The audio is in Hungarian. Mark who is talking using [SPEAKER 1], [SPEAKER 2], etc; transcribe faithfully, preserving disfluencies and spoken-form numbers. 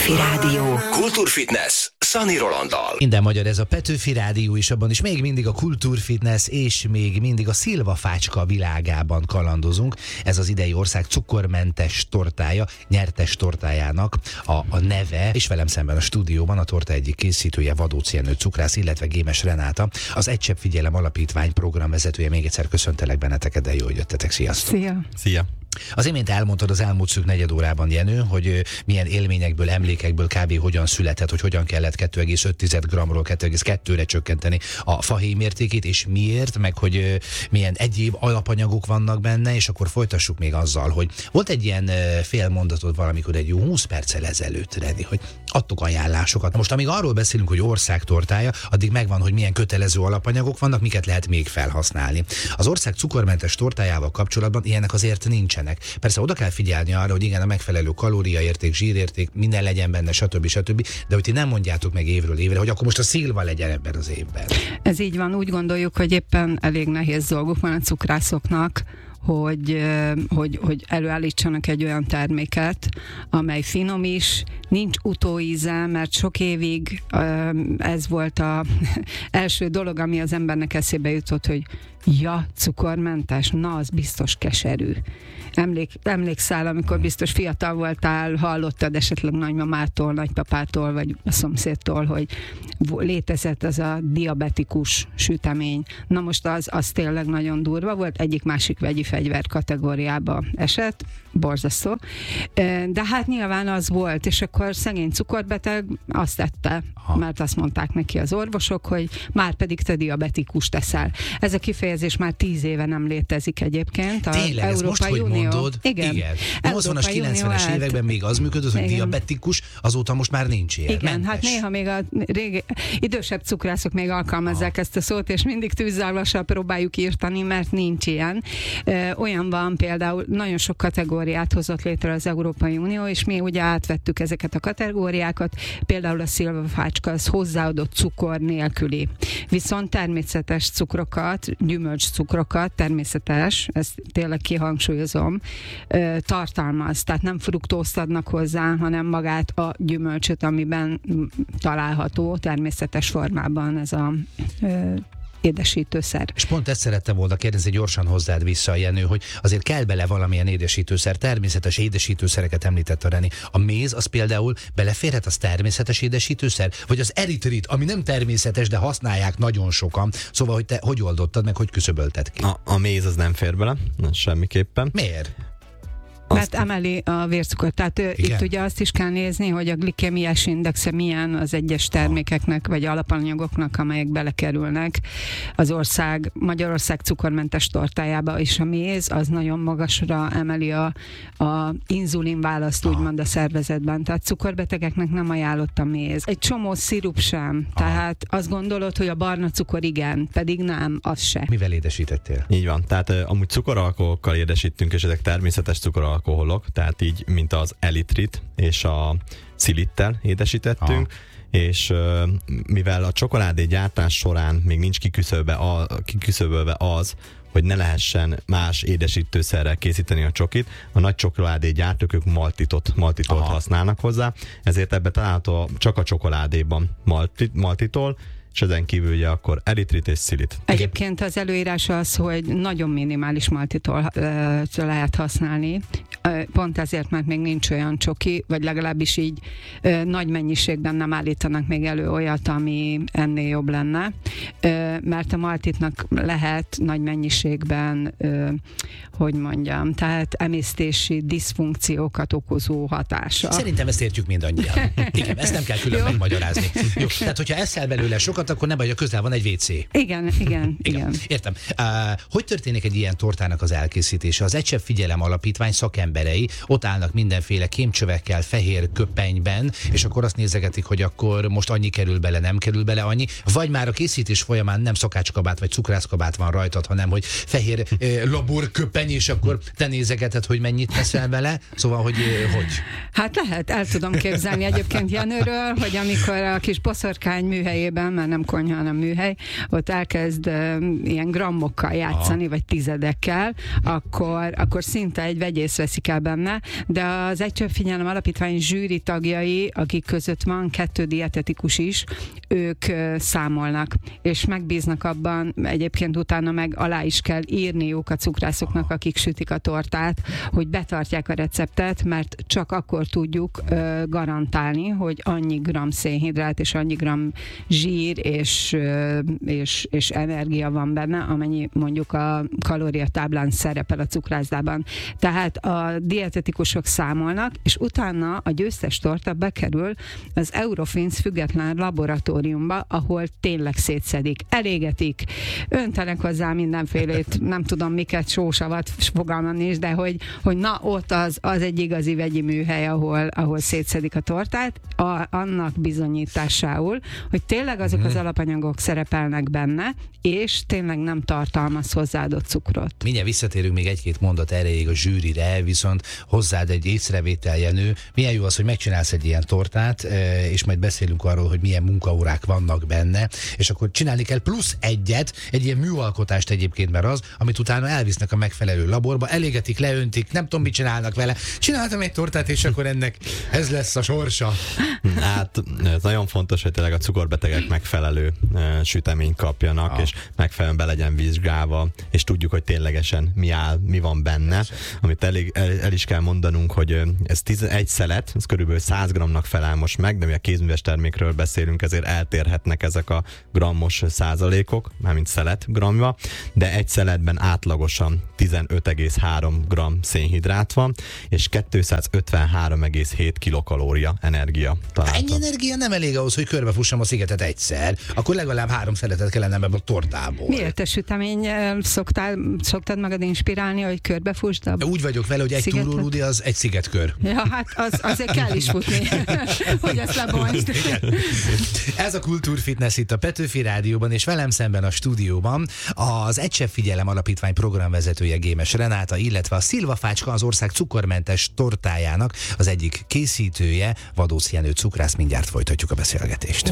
[SPEAKER 1] Petőfi Rádió.
[SPEAKER 2] Kultúrfitness Szani Rolanddal.
[SPEAKER 3] Minden magyar, ez a Petőfi Rádió is, abban is még mindig a kultúrfitness és még mindig a szilvafácska világában kalandozunk. Ez az idei ország cukormentes tortája, nyertes tortájának a, a neve, és velem szemben a stúdióban a torta egyik készítője, Vadóczy Jenő cukrász, illetve Gémes Renáta, az Egy Csepp Figyelem Alapítvány programvezetője. Még egyszer köszöntelek benneteket, de jól jöttetek, sziasztok!
[SPEAKER 4] Szia!
[SPEAKER 5] Szia!
[SPEAKER 3] Az imént elmondtad az elmúlt szűk negyed órában, Jenő, hogy milyen élményekből, emlékekből kb. Hogyan született, hogy hogyan kellett kettő egész öt grammról kettő egész kettőre csökkenteni a fahéj mértékét, és miért, meg hogy milyen egyéb alapanyagok vannak benne, és akkor folytassuk még azzal, hogy volt egy ilyen félmondatod valamikor egy jó húsz perccel ezelőtt, Reni, hogy adtuk ajánlásokat. Most amíg arról beszélünk, hogy ország tortája, addig megvan, hogy milyen kötelező alapanyagok vannak, miket lehet még felhasználni. Az ország cukormentes tortájával kapcsolatban ilyenek azért nincsenek. Persze oda kell figyelni arra, hogy igen, a megfelelő kalóriaérték, zsírérték, minden legyen benne, stb. stb. De hogy ti nem mondjátok meg évről évre, hogy akkor most a szilva legyen ebben az évben.
[SPEAKER 4] Ez így van, úgy gondoljuk, hogy éppen elég nehéz dolguk van a cukrászoknak, hogy, hogy, hogy előállítsanak egy olyan terméket, amely finom is, nincs utóíze, mert sok évig ez volt az első dolog, ami az embernek eszébe jutott, hogy ja, cukormentes, na az biztos keserű. Emlék, emlékszel, amikor biztos fiatal voltál, hallottad esetleg nagymamától, nagypapától, vagy a szomszédtól, hogy létezett ez a diabetikus sütemény. Na most az, az tényleg nagyon durva volt, egyik-másik vegyi fegyver kategóriába esett, borzasztó. De hát nyilván az volt, és akkor szegény cukorbeteg azt tette, Aha. mert azt mondták neki az orvosok, hogy már pedig te diabetikus teszel. Ez a kifejezés már tíz éve nem létezik egyébként.
[SPEAKER 3] Tényleg, ez most, hogy mondod?
[SPEAKER 4] Igen.
[SPEAKER 3] Igen. nyolcvanas, kilencvenes években még az működött, hogy igen. diabetikus, azóta most már nincs ilyen.
[SPEAKER 4] Igen,
[SPEAKER 3] mentes.
[SPEAKER 4] hát néha még a régi, idősebb cukrászok még alkalmazzák Aha. ezt a szót, és mindig tűzzárlassal próbáljuk írtani, mert nincs ilyen. Olyan van például, nagyon sok kategóriát hozott létre az Európai Unió, és mi ugye átvettük ezeket a kategóriákat, például a szilvafácska az hozzáadott cukor nélküli. Viszont természetes cukrokat, gyümölcscukrokat, természetes, ezt tényleg kihangsúlyozom, tartalmaz. Tehát nem fruktózt adnak hozzá, hanem magát a gyümölcsöt, amiben található természetes formában ez a édesítőszer.
[SPEAKER 3] És pont ezt szerettem volna kérdezni gyorsan hozzád vissza, Jenő, hogy azért kell bele valamilyen édesítőszer, természetes édesítőszereket említett a Reni. A méz az például beleférhet, az természetes édesítőszer? Vagy az eritrit, ami nem természetes, de használják nagyon sokan. Szóval, hogy te hogy oldottad meg, hogy küszöbölted ki?
[SPEAKER 5] A, a méz az nem fér bele, semmiképpen.
[SPEAKER 3] Miért?
[SPEAKER 4] Mert emeli a vércukrot. Tehát igen. Itt ugye azt is kell nézni, hogy a glikémiás indexe milyen az egyes termékeknek, vagy alapanyagoknak, amelyek belekerülnek az ország, Magyarország cukormentes tortájába, és a méz az nagyon magasra emeli a, a inzulinválaszt, úgymond a szervezetben. Tehát cukorbetegeknek nem ajánlott a méz. Egy csomó szirup sem. Aha. Tehát azt gondolod, hogy a barna cukor igen, pedig nem, az se.
[SPEAKER 3] Mivel édesítettél?
[SPEAKER 5] Így van. Tehát uh, amúgy cukoralkoholokkal édesítünk, és ezek természetes cukoralkoholok. alkoholok, tehát így, mint az elitrit és a szilittel édesítettünk, Aha. és mivel a csokoládé gyártás során még nincs kiküszöbölve, a, kiküszöbölve az, hogy ne lehessen más édesítőszerrel készíteni a csokit, a nagy csokoládé gyártók ők maltitot, maltitol használnak hozzá, ezért ebbe található csak a csokoládéban maltit, maltitol, és ezen kívül ugye akkor eritrit és szilit.
[SPEAKER 4] Egyébként az előírás az, hogy nagyon minimális maltitól uh, lehet használni, uh, pont azért, mert még nincs olyan csoki, vagy legalábbis így uh, nagy mennyiségben nem állítanak még elő olyat, ami ennél jobb lenne, uh, mert a maltitnak lehet nagy mennyiségben, uh, hogy mondjam, tehát emésztési diszfunkciókat okozó hatása.
[SPEAKER 3] Szerintem ezt értjük mindannyian. Igen, ezt nem kell külön megmagyarázni. Jó, tehát hogyha eszel belőle sokat, akkor nem baj, a közel van egy vé cé.
[SPEAKER 4] Igen, igen, igen.
[SPEAKER 3] igen. Értem. Uh, hogy történik egy ilyen tortának az elkészítése? Az Egy Csepp Figyelem Alapítvány szakemberei ott állnak mindenféle kémcsövekkel, fehér köpenyben, és akkor azt nézegetik, hogy akkor most annyi kerül bele, nem kerül bele annyi, vagy már a készítés folyamán nem szakácskabát vagy cukrászkabát van rajtad, hanem hogy fehér eh, laborköpeny, és akkor te nézegeted, hogy mennyit teszel vele. Szóval, hogy eh, hogy?
[SPEAKER 4] Hát lehet, el tudom képzelni egyébként Jenőről, hogy amikor a kis boszorkány műhelyében, mert nem konyha, hanem műhely, ott elkezd uh, ilyen grammokkal játszani, aha, vagy tizedekkel, akkor, akkor szinte egy vegyész veszik el benne, de az Egy Csepp Figyelem Alapítvány zsűri tagjai, akik között van kettő dietetikus is, ők uh, számolnak, és megbíznak abban, egyébként utána meg alá is kell írniuk a cukrászoknak, akik sütik a tortát, hogy betartják a receptet, mert csak akkor tudjuk uh, garantálni, hogy annyi gram szénhidrát és annyi gram zsír és, uh, és, és energia van benne, amennyi mondjuk a kalóriatáblán szerepel a cukrászdában. Tehát a dietetikusok számolnak, és utána a győztes torta bekerül az Eurofins független laboratóriumba, ahol tényleg szétszedik, elégetik, öntenek hozzá mindenfélét, nem tudom miket, sósavat, fogalmam nincs, de hogy, hogy na ott az, az egy igazi vegyi műhely, ahol, ahol szétszedik a tortát, a, annak bizonyításául, hogy tényleg azok mm. az alapanyagok szerepelnek benne, és tényleg nem tartalmaz hozzáadott cukrot.
[SPEAKER 3] Mindjárt visszatérünk még egy-két mondat erejéig a zsűrire, viszont hozzád egy észrevétel, Jenő. Milyen jó az, hogy megcsinálsz egy ilyen tortát, és majd beszélünk arról, hogy milyen munkaórák vannak benne, és akkor csinálni kell plusz egyet, egy ilyen műalkotást egyébként, mert az, amit utána elvisznek a megfelelő laborba, elégetik, leöntik, nem tudom, mit csinálnak vele. Csináltam egy tortát, és akkor ennek ez lesz a sorsa.
[SPEAKER 5] Hát ez nagyon fontos, hogy tényleg a cukorbetegek megfelelő uh, süteményt kapjanak, ah. és megfelelően be legyen vizsgálva, és tudjuk, hogy ténylegesen mi áll, mi van benne. Persze. Amit elég, el, el is kell mondanunk, hogy ez tizenegy szelet, ez körülbelül száz grammnak feláll most meg, de mi a kézműves termékről beszélünk, ezért eltérhetnek ezek a grammos százalékok, mármint szelet grammja, de egy szeletben átlagosan tizenöt egész három gramm szénhidrát van, és kétszázötvenhárom egész hét kilokalória energia találta.
[SPEAKER 3] Ennyi energia nem elég ahhoz, hogy körbefussam a szigetet egyszer, akkor legalább három szeletet kellene ebből a tortából.
[SPEAKER 4] Miért te sütemény szoktál, szoktad magad inspirálni, hogy körbefussd a
[SPEAKER 3] Úgy vagyok vele, hogy egy túrórudi az egy szigetkör.
[SPEAKER 4] Ja, hát az, azért kell is futni, hogy ezt lebontsd.
[SPEAKER 3] Ez a Kultúrfitness itt a Petőfi Rádióban, és velem szemben a stúdióban az Egy Csepp Figyelem Alapítvány programvezetője, Gémes Renáta, illetve a Szilvafácska, az ország cukormentes tortájának az egyik készítője, Vadósz Jenő cukrász. Mindjárt folytatjuk a beszélgetést.